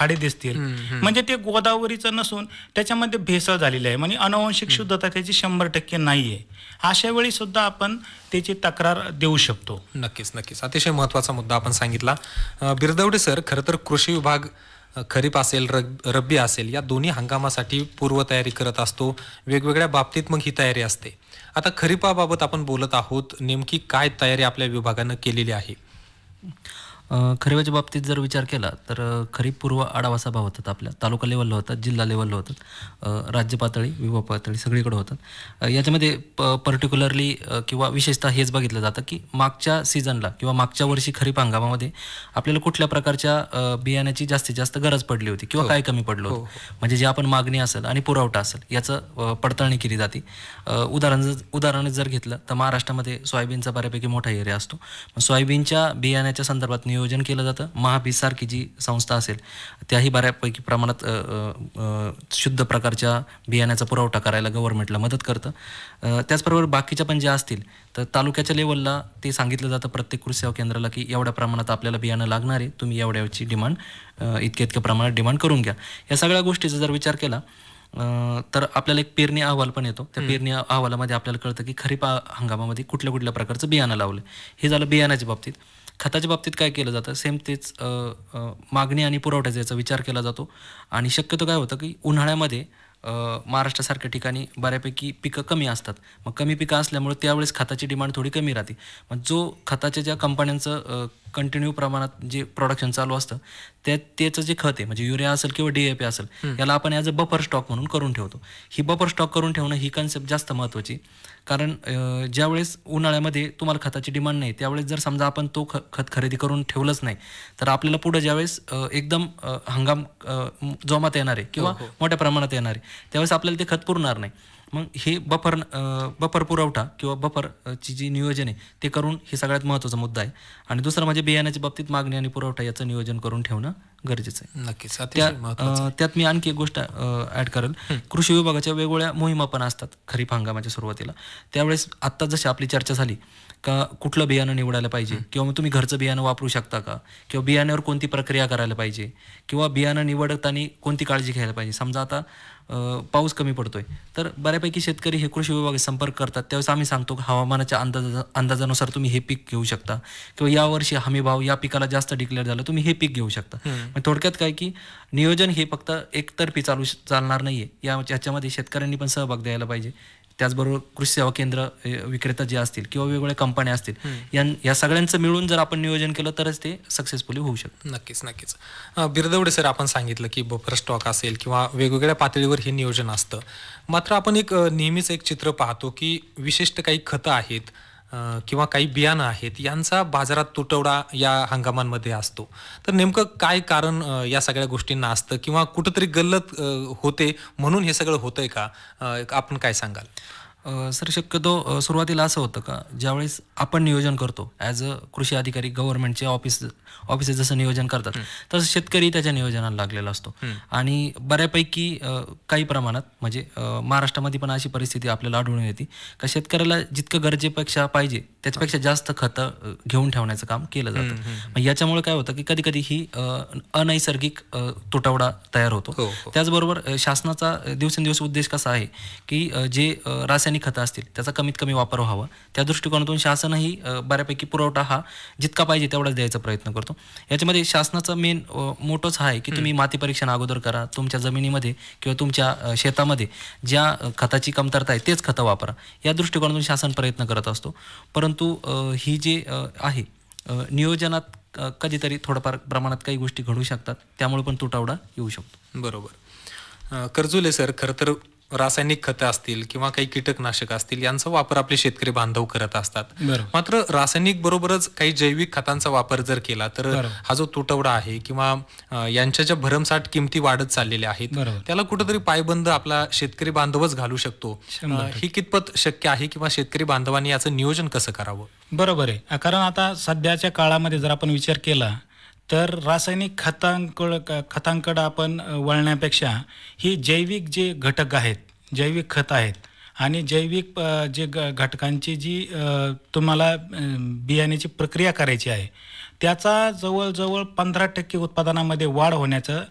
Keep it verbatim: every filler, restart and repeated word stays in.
खाडे दिसतील, म्हणजे ते गोदावरीचं नसून त्याच्यामध्ये भेसळ झालेली आहे, म्हणजे अनुवांशिक शुद्धता त्याची शंभर टक्के नाही आहे. अशा वेळी सुद्धा आपण त्याची तक्रार देऊ शकतो. नक्कीच नक्कीच अतिशय महत्त्वाचा मुद्दा आपण सांगितला. अ, बिरदवडे सर, खरं तर कृषी विभाग अ, खरीप असेल रग रब्बी असेल या दोन्ही हंगामासाठी पूर्वतयारी करत असतो. वेगवेगळ्या बाबतीत मग ही तयारी असते. आता खरीपाबाबत आपण बोलत आहोत, नेमकी काय तयारी आपल्या विभागानं केलेली आहे? अ, खरीपाच्या बाबतीत जर विचार केला तर अ, खरीप पूर्व आढावा सभा होतात, आपल्या तालुका लेवलला होतात, जिल्हा लेवलला होतात, अ, राज्य पातळी, विभाग पातळी सगळीकडे होतात. अ, याच्यामध्ये प पर्टिक्युलरली किंवा विशेषतः हेच बघितलं जातं की मागच्या सीझनला किंवा मागच्या वर्षी खरीप हंगामामध्ये आपल्याला कुठल्या प्रकारच्या अ, बियाण्याची जास्तीत जास्त गरज पडली होती किंवा हो. काय कमी पडलं हो, होतं, हो. म्हणजे जे आपण मागणी असेल आणि पुरवठा असेल याचं अ, पडताळणी केली जाते. अ, उदाहरण जर उदाहरण जर घेतलं तर महाराष्ट्रामध्ये सोयाबीनचा बऱ्यापैकी मोठा एरिया असतो. मग सोयाबीनच्या बियाण्याच्या संदर्भात नियोजन केलं जातं. महाबीज सारखी जी संस्था असेल त्याही बऱ्यापैकी प्रमाणात अ, अ, अ, शुद्ध प्रकारच्या बियाण्याचा पुरवठा करायला गव्हर्नमेंटला मदत करतं. अ, त्याचबरोबर बाकीच्या पण ज्या असतील तर तालुक्याच्या लेवलला ते सांगितलं जातं प्रत्येक कृषी सेवा केंद्राला की एवढ्या प्रमाणात आपल्याला बियाणं लागणार आहे, तुम्ही एवढ्याची डिमांड इतक्या इतक्या प्रमाणात डिमांड करून घ्या. या सगळ्या गोष्टीचा जर विचार केला अ, तर आपल्याला एक पेरणी अहवाल पण येतो. त्या पेरणी अहवालामध्ये आपल्याला कळतं की खरीप आ- हंगामामध्ये कुठल्या कुठल्या प्रकारचं बियाणं लावलं. हे झालं बियाण्याच्या बाबतीत. खताच्या बाबतीत काय केलं जातं, सेम तेच अ, अ, मागणी आणि पुरवठ्याचा याचा विचार केला जातो. आणि शक्यतो काय होतं की उन्हाळ्यामध्ये अ, महाराष्ट्रासारख्या ठिकाणी बऱ्यापैकी पिकं कमी असतात. मग कमी पिकं असल्यामुळे त्यावेळेस खताची डिमांड थोडी कमी राहते. मग जो खताच्या ज्या कंपन्यांचं कंटिन्यू प्रमाणात जे प्रोडक्शन चालू असतं त्या त्याचं जे खत आहे, म्हणजे युरिया असेल किंवा डी ए पी असेल, याला आपण ॲज अ बफर स्टॉक म्हणून करून ठेवतो. ही बफर स्टॉक करून ठेवणं ही कन्सेप्ट जास्त महत्त्वाची. कारण अ, ज्यावेळेस उन्हाळ्यामध्ये तुम्हाला खताची डिमांड नाही त्यावेळेस जर समजा आपण तो ख खत खरेदी करून ठेवलंच नाही तर आपल्याला पुढं ज्यावेळेस अ, एकदम अ, हंगाम अ, म- जोमात येणार आहे किंवा हो, हो. मोठ्या प्रमाणात येणार आहे त्यावेळेस आपल्याला ते खत पुरणार नाही. मग हे बफर बफर पुरवठा किंवा बफर ची जी नियोजन आहे ते करून हे सगळ्यात महत्त्वाचा मुद्दा आहे. आणि दुसरं म्हणजे बियाण्याच्या बाबतीत मागणी आणि पुरवठा याचं नियोजन करून ठेवणं गरजेचं आहे. नक्कीच त्या अतिशय महत्त्वाचं. अ, त्यात मी आणखी एक गोष्ट ॲड करेल. कृषी विभागाच्या वेगवेगळ्या मोहिमा पण असतात खरीप हंगामाच्या सुरुवातीला. त्यावेळेस आत्ता जशी आपली चर्चा झाली का कुठलं बियाणं निवडायला पाहिजे किंवा मग तुम्ही घरचं बियाणं वापरू शकता का, किंवा बियाण्यावर कोणती प्रक्रिया करायला पाहिजे, किंवा बियाणं निवडताना कोणती काळजी घ्यायला पाहिजे. समजा आता अ, पाऊस कमी पडतोय तर बऱ्यापैकी शेतकरी हे कृषी विभागाशी संपर्क करतात. त्यावेळेस आम्ही सांगतो की हवामानाच्या अंदाजा अंदाजानुसार तुम्ही हे पीक घेऊ शकता, किंवा यावर्षी हमी भाव या पिकाला जास्त डिक्लेअर झालं तुम्ही हे पीक घेऊ शकता. मग थोडक्यात काय की नियोजन हे फक्त एकतर्फी चालू चालणार नाहीये, या याच्यामध्ये शेतकऱ्यांनी पण सहभाग द्यायला पाहिजे. त्याचबरोबर कृषी सेवा केंद्र अ, विक्रेता जे असतील किंवा वेगवेगळ्या कंपन्या असतील, या या सगळ्यांचं मिळून जर आपण नियोजन केलं तरच ते सक्सेसफुली होऊ शकतं. नक्कीच नक्कीच. अ, बिरदवडे सर, आपण सांगितलं की बफर स्टॉक असेल किंवा वेगवेगळ्या पातळीवर हे नियोजन असतं. मात्र आपण एक अ, नेहमीच एक चित्र पाहतो की विशिष्ट काही खतं आहेत अ, किंवा काही बियाणं आहेत यांचा बाजारात तुटवडा या हंगामांमध्ये असतो. तर नेमकं काय कारण अ, या सगळ्या गोष्टींना असतं किंवा कुठंतरी गल्लत अ, होते म्हणून हे सगळं होतंय का? अ, आपण काय सांगाल? अ, सर शक्यतो अ, सुरुवातीला असं होतं का ज्यावेळेस आपण नियोजन करतो ॲज अ कृषी अधिकारी, गव्हर्नमेंटचे ऑफिस ऑफिसेस जसं नियोजन करतात तसं शेतकरी त्याच्या नियोजनाला लागलेला असतो. आणि बऱ्यापैकी अ, काही प्रमाणात म्हणजे अ, महाराष्ट्रामध्ये पण अशी परिस्थिती आपल्याला आढळून येते का शेतकऱ्याला जितकं गरजेपेक्षा पाहिजे त्याच्यापेक्षा जास्त खतं अ, घेऊन ठेवण्याचं काम केलं जातं. मग याच्यामुळे काय होतं की कधी कधी ही अ, अनैसर्गिक अ, तुटवडा तयार होतो. हो, हो. त्याचबरोबर अ, शासनाचा अ, दिवसेंदिवस उद्देश कसा आहे की अ, जे अ, रासायनिक खतं असतील त्याचा कमीत कमी वापर व्हावा, त्या दृष्टिकोनातून शासनही अ, बऱ्यापैकी पुरवठा हा जितका पाहिजे तेवढाच द्यायचा प्रयत्न करतो. याच्यामध्ये शासनाचा मेन मोटोच हा आहे की तुम्ही माती परीक्षण अगोदर करा, तुमच्या जमिनीमध्ये किंवा तुमच्या अ, शेतामध्ये ज्या अ, खताची कमतरता आहे तेच खतं वापरा, या दृष्टिकोनातून शासन प्रयत्न करत असतो. परंतु अ, ही जे अ, आहे अ, नियोजनात अ, कधीतरी थोडंफार प्रमाणात काही गोष्टी घडू शकतात, त्यामुळे पण तुटवडा येऊ शकतो. बरोबर. अ, कर्जुले सर, खरं तर रासायनिक खतं असतील किंवा काही कीटकनाशक असतील यांचा वापर आपले शेतकरी बांधव करत असतात. बरोबर. मात्र रासायनिक बरोबरच काही जैविक खतांचा वापर जर केला तर बरोबर. हा जो तुटवडा आहे किंवा अ, यांच्या ज्या भरमसाठ किमती वाढत चाललेल्या आहेत बरोबर. त्याला कुठंतरी पायबंद आपला शेतकरी बांधवच घालू शकतो. अ, शंभर टक्के. ही कितपत शक्य आहे किंवा शेतकरी बांधवांनी याचं नियोजन कसं करावं? बरोबर आहे. कारण आता सध्याच्या काळामध्ये जर आपण विचार केला तर रासायनिक खतांकडं खतांकडं आपण अ, वळण्यापेक्षा ही जैविक जे घटक आहेत, जैविक खत आहेत आणि जैविक अ, जे घ घटकांची जी अ, तुम्हाला अ, बियाण्याची प्रक्रिया करायची आहे, त्याचा जवळजवळ पंधरा टक्के उत्पादनामध्ये वाढ होण्याचं